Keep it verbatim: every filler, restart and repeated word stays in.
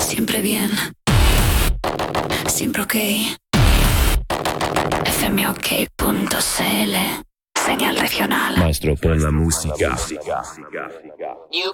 Siempre bien. Siempre ok. F M ok punto C L. Señal regional. Maestro, pon la música. You